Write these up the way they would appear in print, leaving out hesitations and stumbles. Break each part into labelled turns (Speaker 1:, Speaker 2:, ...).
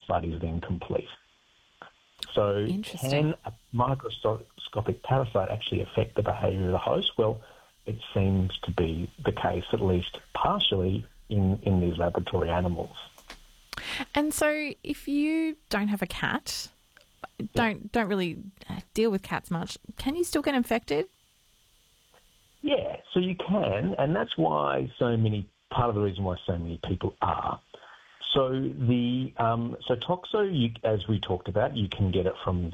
Speaker 1: parasite is then complete. So can a microscopic parasite actually affect the behaviour of the host? Well, it seems to be the case, at least partially, in these laboratory animals.
Speaker 2: And so if you don't have a cat, don't really deal with cats much, can you still get infected?
Speaker 1: Yeah, so you can, and that's why part of the reason why so many people are. So so toxo, as we talked about, you can get it from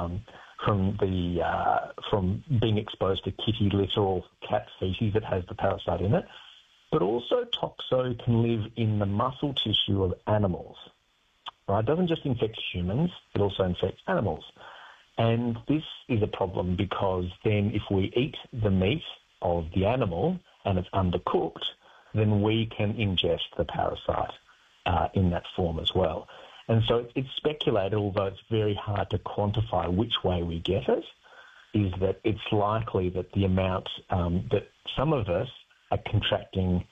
Speaker 1: being exposed to kitty litter or cat feces that has the parasite in it. But also toxo can live in the muscle tissue of animals. Right? It doesn't just infect humans, it also infects animals. And this is a problem because then if we eat the meat of the animal and it's undercooked, then we can ingest the parasite in that form as well. And so it's speculated, although it's very hard to quantify which way we get it, is that it's likely that the amount that some of us are contracting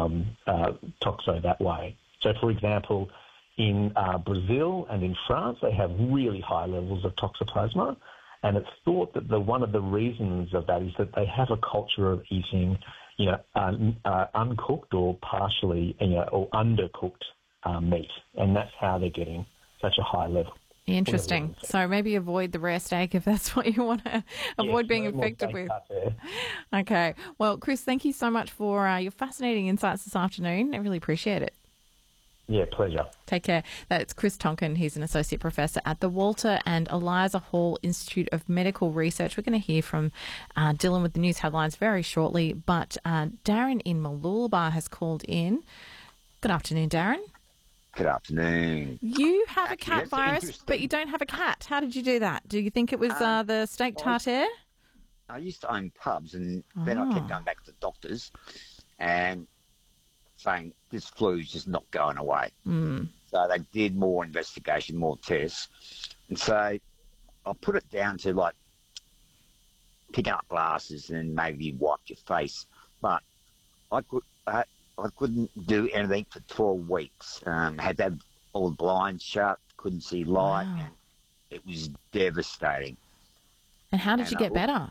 Speaker 1: toxo that way. So, for example, in Brazil and in France, they have really high levels of toxoplasma, and it's thought that one of the reasons of that is that they have a culture of eating, uncooked or partially, or undercooked meat, and that's how they're getting such a high level.
Speaker 2: Interesting. So maybe avoid the rare steak if that's what you want to avoid being infected with. Okay. Well, Chris, thank you so much for your fascinating insights this afternoon. I really appreciate it.
Speaker 1: Yeah, pleasure.
Speaker 2: Take care. That's Chris Tonkin. He's an associate professor at the Walter and Eliza Hall Institute of Medical Research. We're going to hear from Dylan with the news headlines very shortly, but Darren in Mooloolaba has called in. Good afternoon, Darren.
Speaker 3: Good afternoon.
Speaker 2: You have a cat virus, but you don't have a cat. How did you do that? Do you think it was the steak tartare?
Speaker 3: I used to own pubs, and then I kept going back to the doctors and saying this flu's just not going away. So they did more investigation, more tests. And so I put it down to like picking up glasses and maybe wipe your face. But I couldn't do anything for 12 weeks. Had to have all the blinds shut, couldn't see light, and it was devastating.
Speaker 2: And how did you get better?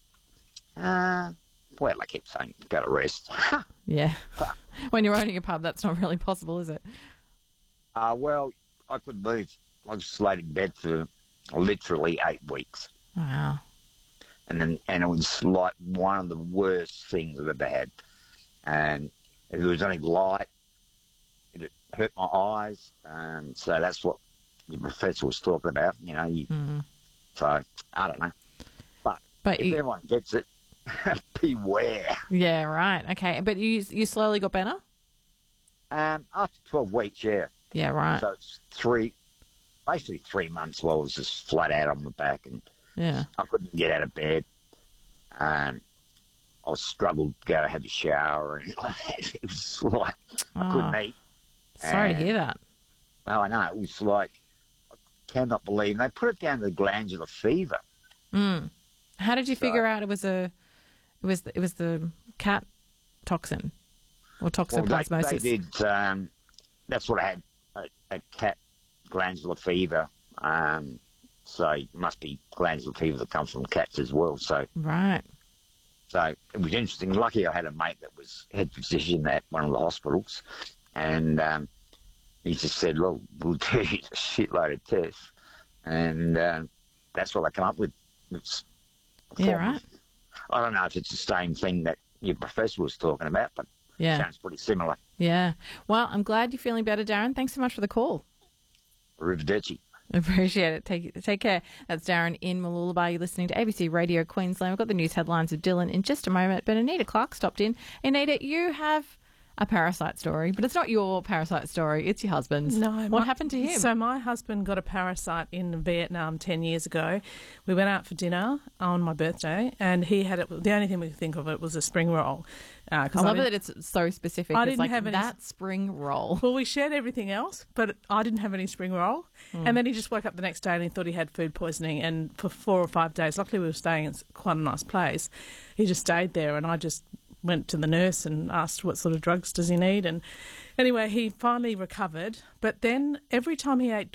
Speaker 3: Well, I kept saying, go to rest.
Speaker 2: Yeah. When you're owning a pub, that's not really possible, is it?
Speaker 3: Well, I couldn't move. I was laid in bed for literally 8 weeks.
Speaker 2: Wow.
Speaker 3: And it was like one of the worst things I've ever had. And if there was any light, it hurt my eyes. So that's what the professor was talking about, So, I don't know. But if everyone gets it, beware.
Speaker 2: Yeah, right. Okay. But you slowly got better?
Speaker 3: After 12 weeks, yeah.
Speaker 2: Yeah, right.
Speaker 3: So it's basically 3 months while I was just flat out on my back, and I couldn't get out of bed. I struggled to go have a shower, and it was like I couldn't eat.
Speaker 2: Sorry to hear that.
Speaker 3: Oh, I know. It was like, I cannot believe. They put it down to the glandular fever.
Speaker 2: How did you figure out it was the cat toxin or toxoplasmosis?
Speaker 3: Well, they did. That's what I had, a cat glandular fever. So it must be glandular fever that comes from cats as well. So
Speaker 2: right.
Speaker 3: So it was interesting. Lucky I had a mate that was head physician at one of the hospitals, and he just said, "Look, we'll do you a shitload of tests," and that's what they come up with.
Speaker 2: Right.
Speaker 3: I don't know if it's the same thing that your professor was talking about, but it sounds pretty similar.
Speaker 2: Yeah. Well, I'm glad you're feeling better, Darren. Thanks so much for the call.
Speaker 3: Arrivederci.
Speaker 2: Appreciate it. Take care. That's Darren in Mooloolaba. You're listening to ABC Radio Queensland. We've got the news headlines with Dylan in just a moment, but Anita Clark stopped in. Anita, you have a parasite story, but it's not your parasite story, it's your husband's.
Speaker 4: No.
Speaker 2: What happened to him?
Speaker 4: So my husband got a parasite in Vietnam 10 years ago. We went out for dinner on my birthday, and he had it. The only thing we could think of it was a spring roll.
Speaker 2: I love that it's so specific.
Speaker 4: I
Speaker 2: it's
Speaker 4: didn't
Speaker 2: like
Speaker 4: have any,
Speaker 2: that spring roll.
Speaker 4: Well, we shared everything else, but I didn't have any spring roll. And then he just woke up the next day and he thought he had food poisoning. And for 4 or 5 days, luckily we were staying in quite a nice place, he just stayed there, and I just went to the nurse and asked what sort of drugs does he need. And anyway, he finally recovered. But then every time he ate